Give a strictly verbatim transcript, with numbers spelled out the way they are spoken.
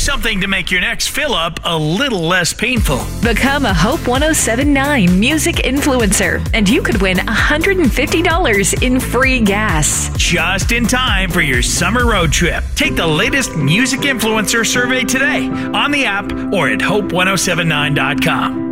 Something to make your next fill-up a little less painful. Become a Hope one oh seven point nine music influencer, and you could win one hundred fifty dollars in free gas. Just in time for your summer road trip. Take the latest music influencer survey today on the app or at hope one oh seven nine dot com.